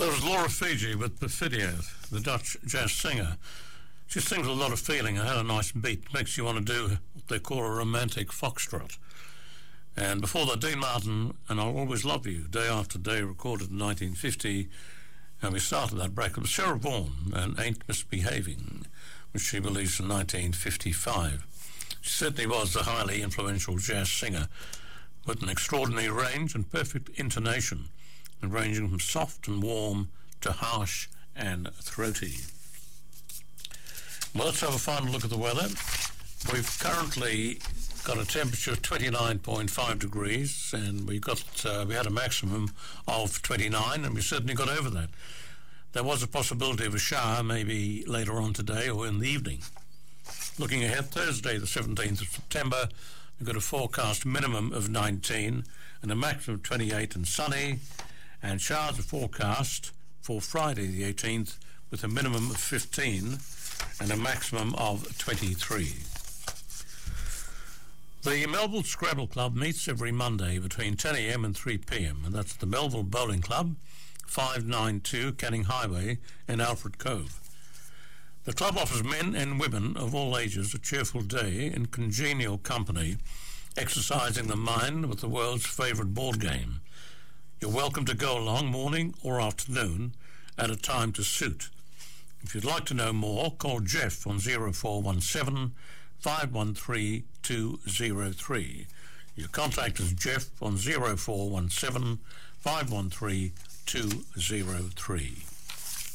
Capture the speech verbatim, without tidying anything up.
There was Laura Fiji with Perfidio, the Dutch jazz singer. She sings with a lot of feeling and had a nice beat. Makes you want to do what they call a romantic foxtrot. And before that, Dean Martin and I'll Always Love You, Day After Day, recorded in nineteen fifty. And we started that break with Sarah Vaughan and Ain't Misbehaving, which she released in nineteen fifty-five. She certainly was a highly influential jazz singer with an extraordinary range and perfect intonation, and ranging from soft and warm to harsh and throaty. Well, let's have a final look at the weather. We've currently got a temperature of twenty-nine point five degrees, and we got uh, we had a maximum of twenty-nine, and we certainly got over that. There was a possibility of a shower maybe later on today or in the evening. Looking ahead, Thursday the seventeenth of September, we've got a forecast minimum of nineteen and a maximum of twenty-eight and sunny, and showers are forecast for Friday the eighteenth with a minimum of fifteen and a maximum of twenty-three. The Melville Scrabble Club meets every Monday between ten a.m. and three p.m. and that's the Melville Bowling Club, five ninety-two Canning Highway in Alfred Cove. The club offers men and women of all ages a cheerful day in congenial company, exercising the mind with the world's favourite board game. You're welcome to go along morning or afternoon at a time to suit. If you'd like to know more, call Jeff on zero four one seven, five one three, two zero three. Your contact is Jeff on zero four one seven, five one three, two zero three.